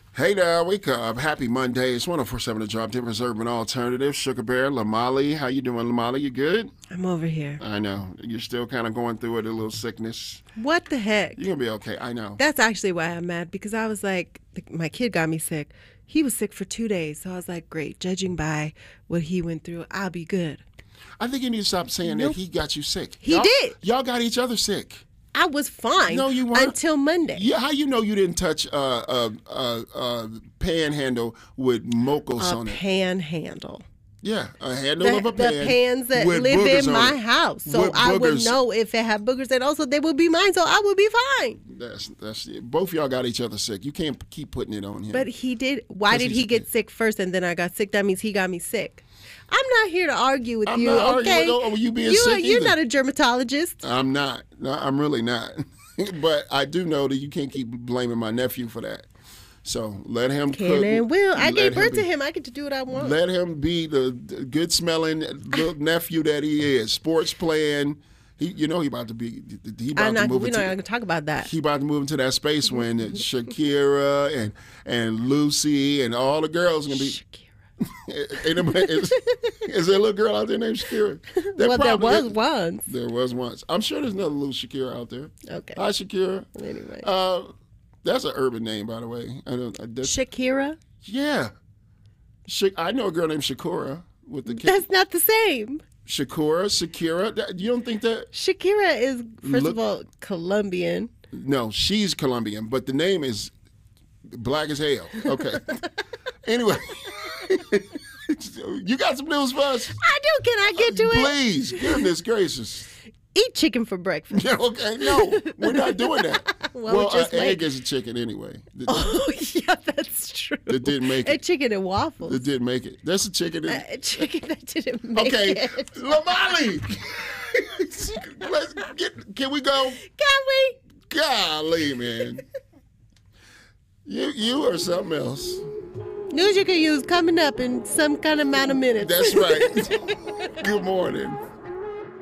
Hey there, wake up. Happy Monday. It's 104.7 The Drop, Denver's Urban Alternative. Sugar Bear, Lamali. How you doing, Lamali? You good? I'm over here. I know. You're still kind of going through it, a little sickness. What the heck? You're going to be okay. I know. That's actually why I'm mad, because I was like, my kid got me sick. He was sick for 2 days. So I was like, great. Judging by what he went through, I'll be good. I think you need to stop saying that he got you sick. He did. Y'all got each other sick. I was fine. No, you weren't. Until Monday. Yeah, how you know you didn't touch panhandle with mocos on it? Panhandle. Yeah, a handle of a pan. The pans that with live boogers in on my it. house. So With I would boogers. know if it had boogers, and also they would be mine, so I would be fine. That's it. Both of y'all got each other sick. You can't keep putting it on him. But he did. Why did he get sick first and then I got sick? That means he got me sick. I'm not here to argue with I'm you, not okay? arguing over you being sick You're either. not a dermatologist. I'm not. No, I'm really not. But I do know that you can't keep blaming my nephew for that. So let him Can cook. and will. I gave birth to be- him. I get to do what I want. Let him be the good-smelling little nephew that he is. Sports playing. He about to be. He about to move We're into. not going to talk about that. He about to move into that space when Shakira and Lucy and all the girls are gonna be. Shakira. Is there a little girl out there named Shakira? Well, there was once. There was once. I'm sure there's another little Shakira out there. Okay. Hi, Shakira. Anyway. That's an urban name, by the way. Shakira? Yeah. I know a girl named Shakura with the kid. That's not the same. Shakira. You don't think that? Shakira is, first of all, Colombian. No, she's Colombian, but the name is black as hell. Okay. Anyway. You got some news for us? I do. Can I get to it? Please. Goodness gracious. Eat chicken for breakfast. Yeah, okay, no, we're not doing that. Well, just egg is a chicken anyway. Oh, yeah, that's true. That didn't make it. And chicken and waffles. That didn't make it. That's a chicken. Chicken that didn't make Okay, it. Lamali. Can we go? Can we? Golly, man. You or something else. News you can use coming up in some kind of amount of minutes. That's right. Good morning.